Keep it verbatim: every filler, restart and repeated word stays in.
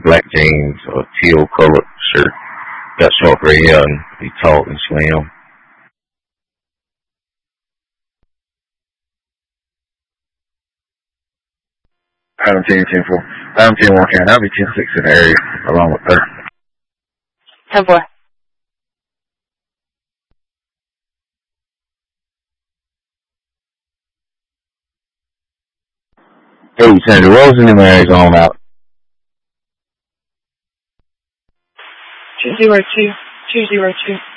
black jeans or teal colored shirt. Got short gray hair and he tall and slim. Adam ten ten four. Adam ten one can. I'll be ten six in the area along with her. ten four. Hey, Sandy Rose in the marriage on out. Two zero two two zero two.